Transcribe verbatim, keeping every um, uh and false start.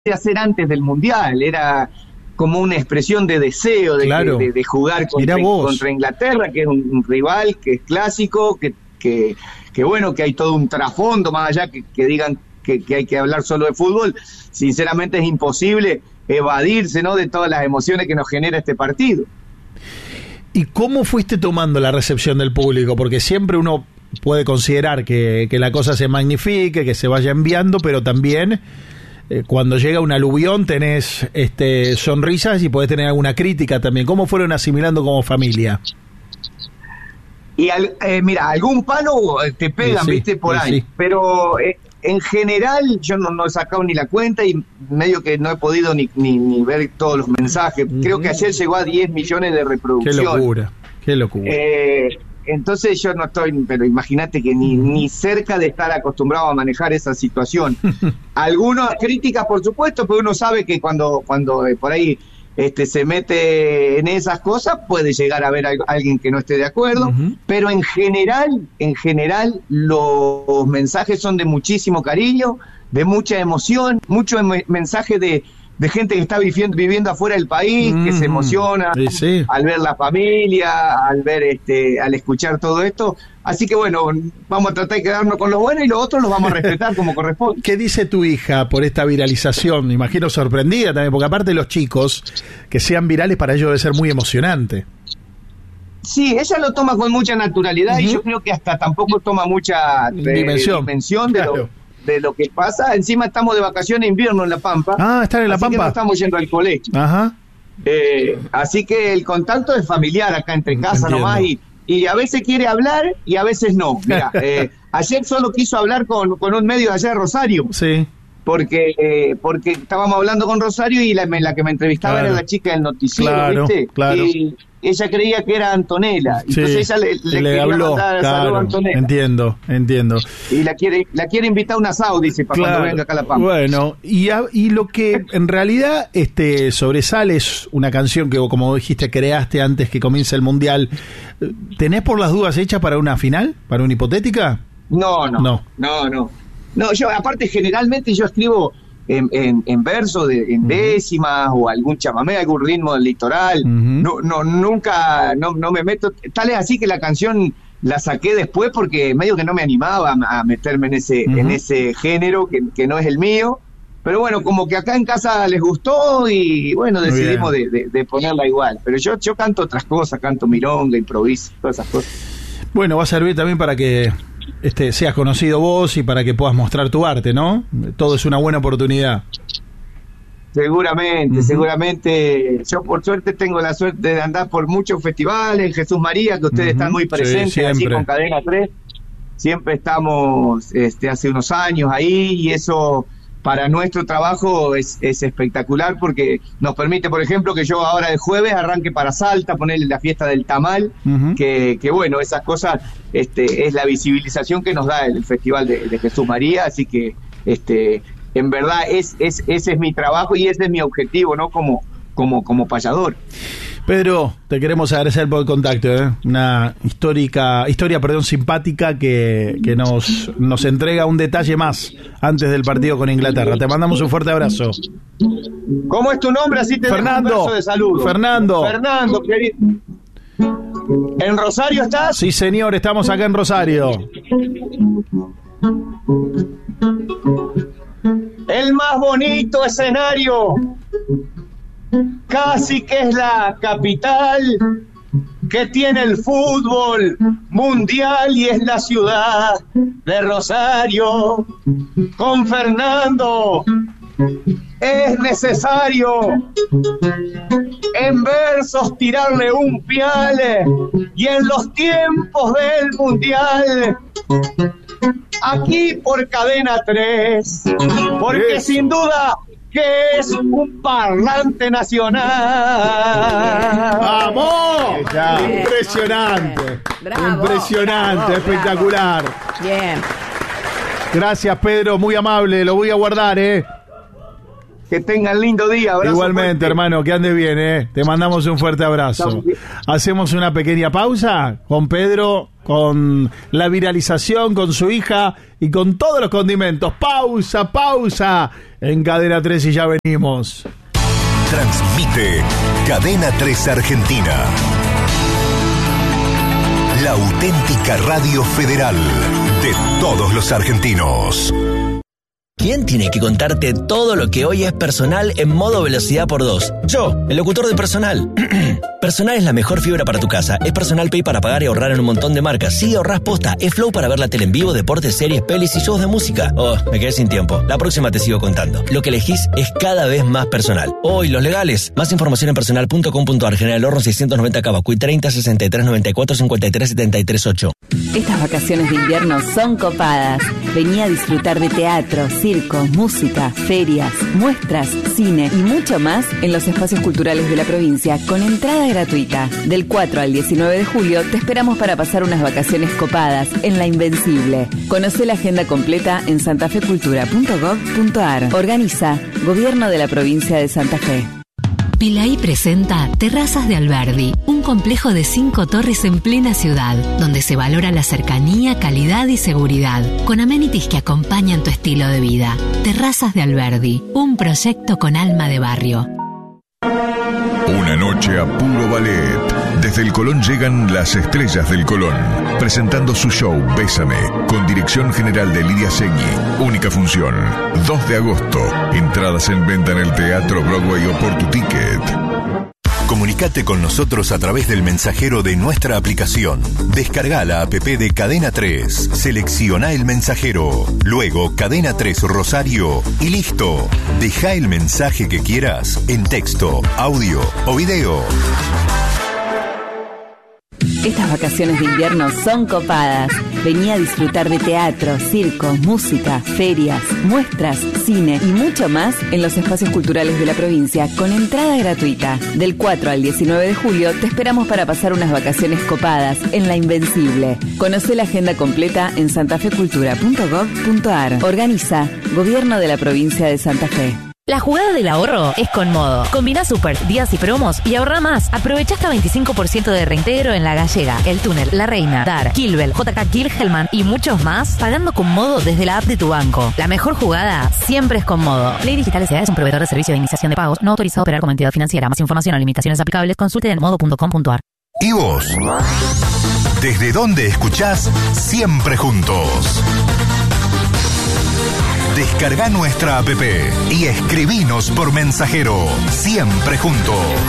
hacer antes del Mundial, era como una expresión de deseo de, claro. de, de jugar contra, contra Inglaterra, que es un, un rival, que es clásico, que, que, que bueno, que hay todo un trasfondo, más allá que, que digan que, que hay que hablar solo de fútbol. Sinceramente es imposible evadirse, ¿no?, de todas las emociones que nos genera este partido. ¿Y cómo fuiste tomando la recepción del público? Porque siempre uno puede considerar que, que la cosa se magnifique, que se vaya enviando, pero también eh, cuando llega un aluvión tenés este, sonrisas y podés tener alguna crítica también. ¿Cómo fueron asimilando como familia? Y al, eh, mira, algún palo te pegan, sí, viste, por sí, ahí, sí. Pero eh, en general yo no, no he sacado ni la cuenta y medio que no he podido ni, ni, ni ver todos los mensajes. Uh-huh. Creo que ayer llegó a diez millones de reproducciones. Qué locura, qué locura. Eh, entonces yo no estoy, pero imagínate que ni, ni cerca de estar acostumbrado a manejar esa situación. Algunas críticas, por supuesto, pero uno sabe que cuando, cuando eh, por ahí este se mete en esas cosas puede llegar a ver a alguien que no esté de acuerdo, uh-huh. Pero en general, en general los mensajes son de muchísimo cariño, de mucha emoción, mucho em- mensaje de, de gente que está viviendo, viviendo afuera del país, uh-huh. Que se emociona sí, sí. al ver la familia, al ver este, al escuchar todo esto. Así que bueno, vamos a tratar de quedarnos con lo bueno y lo otro lo vamos a respetar como corresponde. ¿Qué dice tu hija por esta viralización? Me imagino sorprendida también, porque aparte de los chicos, que sean virales para ellos debe ser muy emocionante. Sí, ella lo toma con mucha naturalidad, uh-huh. Y yo creo que hasta tampoco toma mucha eh, dimensión, dimensión de, claro. lo, de lo que pasa. Encima estamos de vacaciones de invierno en La Pampa. Ah, están en La así Pampa. Que no estamos yendo al colegio. Ajá. Eh, así que el contacto es familiar acá entre casa. Entiendo. Nomás y Y a veces quiere hablar y a veces no. Mira, eh, ayer solo quiso hablar con, con un medio de allá de Rosario. Sí. Porque eh, porque estábamos hablando con Rosario y la, la que me entrevistaba claro. Era la chica del noticiero, claro, ¿viste? Claro. Y ella creía que era Antonella. Sí. Entonces ella le, le, le quería habló, mandar claro. saludo a Antonella. Entiendo, entiendo. Y la quiere la quiere invitar a un asado, dice, para claro. Cuando venga acá a La Pampa. Bueno, y, a, y lo que en realidad este sobresale es una canción que, como dijiste, creaste antes que comience el Mundial. ¿Tenés por las dudas hechas para una final? ¿Para una hipotética? No, no, no, no, no. No, yo aparte generalmente yo escribo en, en, en verso, de, en uh-huh. décimas o algún chamamé, algún ritmo del litoral. Uh-huh. No, no, nunca, no, no me meto. Tal es así que la canción la saqué después porque medio que no me animaba a meterme en ese, uh-huh. en ese género que, que no es el mío. Pero bueno, como que acá en casa les gustó y bueno, decidimos de, de, de ponerla igual. Pero yo, yo canto otras cosas, canto milonga, improviso, todas esas cosas. Bueno, va a servir también para que este seas conocido vos y para que puedas mostrar tu arte, ¿no? Todo es una buena oportunidad. Seguramente, uh-huh. seguramente. Yo por suerte tengo la suerte de andar por muchos festivales, en Jesús María, que ustedes uh-huh. están muy presentes, sí, así con Cadena tres. Siempre estamos este, hace unos años ahí y eso para nuestro trabajo es, es espectacular porque nos permite, por ejemplo, que yo ahora el jueves arranque para Salta, ponerle la fiesta del tamal, uh-huh. que, que bueno, esas cosas este, es la visibilización que nos da el Festival de, de Jesús María, así que este en verdad es, es ese es mi trabajo y ese es mi objetivo, ¿no? Como, como, como payador. Pedro, te queremos agradecer por el contacto, ¿eh? Una histórica, historia, perdón, simpática que, que nos, nos entrega un detalle más antes del partido con Inglaterra. Te mandamos un fuerte abrazo. ¿Cómo es tu nombre? Así te Fernando. dejo un beso de saludo. Fernando. Fernando, querido. ¿En Rosario estás? Sí, señor, estamos acá en Rosario. El más bonito escenario, casi que es la capital que tiene el fútbol mundial y es la ciudad de Rosario. Con Fernando es necesario en versos tirarle un piale y en los tiempos del mundial aquí por Cadena tres, porque Eso. Sin duda que es un parlante nacional. ¡Vamos! Impresionante. Bravo, impresionante, bravo, espectacular. Bravo. Bien. Gracias, Pedro, muy amable, lo voy a guardar, ¿eh? Que tengan lindo día. Abrazo. Igualmente, fuerte. hermano, que andes bien, ¿eh? Te mandamos un fuerte abrazo. Hacemos una pequeña pausa con Pedro. con la viralización, con su hija y con todos los condimentos. Pausa, pausa en Cadena tres y ya venimos. Transmite Cadena tres Argentina, la auténtica radio federal de todos los argentinos. ¿Quién tiene que contarte todo lo que hoy es Personal en modo velocidad por dos? Yo, el locutor de Personal. Personal es la mejor fibra para tu casa. Es Personal Pay para pagar y ahorrar en un montón de marcas. Sí, ahorrás posta. Es Flow para ver la tele en vivo, deportes, series, pelis y shows de música. Oh, me quedé sin tiempo. La próxima te sigo contando. Lo que elegís es cada vez más Personal. Oh, y los legales. Más información en personal punto com punto ar. General Horno seiscientos noventa Cavacuy treinta sesenta y tres noventa y cuatro cincuenta y tres setenta y tres ocho. Estas vacaciones de invierno son copadas. Vení a disfrutar de teatro, circo, música, ferias, muestras, cine y mucho más en los espacios culturales de la provincia con entrada gratuita. Del cuatro al diecinueve de julio te esperamos para pasar unas vacaciones copadas en La Invencible. Conocé la agenda completa en santafe cultura punto gov punto ar. Organiza Gobierno de la Provincia de Santa Fe. Pilaí presenta Terrazas de Alberdi, un complejo de cinco torres en plena ciudad, donde se valora la cercanía, calidad y seguridad, con amenities que acompañan tu estilo de vida. Terrazas de Alberdi, un proyecto con alma de barrio. Una noche a puro ballet. Desde el Colón llegan las estrellas del Colón, presentando su show Bésame, con dirección general de Lidia Segni. Única función, dos de agosto. Entradas en venta en el Teatro Broadway o por tu ticket. Comunicate con nosotros a través del mensajero de nuestra aplicación. Descarga la app de Cadena tres, selecciona el mensajero, luego Cadena tres Rosario y listo. Deja el mensaje que quieras en texto, audio o video. Estas vacaciones de invierno son copadas. Vení a disfrutar de teatro, circo, música, ferias, muestras, cine y mucho más en los espacios culturales de la provincia con entrada gratuita. Del cuatro al diecinueve de julio te esperamos para pasar unas vacaciones copadas en La Invencible. Conocé la agenda completa en santafe cultura punto gov punto ar. Organiza Gobierno de la Provincia de Santa Fe. La jugada del ahorro es con Modo. Combina super, días y promos y ahorra más. Aprovecha hasta veinticinco por ciento de reintegro en La Gallega, El Túnel, La Reina, Dar, Kilbel, J K Kilhelman y muchos más, pagando con Modo desde la app de tu banco. La mejor jugada siempre es con Modo. Ley Digital S A es un proveedor de servicio de iniciación de pagos no autorizado a operar como entidad financiera. Más información o limitaciones aplicables consulte en modo punto com punto ar. ¿Y vos? ¿Desde dónde escuchás Siempre Juntos? Descarga nuestra app y escribinos por mensajero. Siempre Juntos.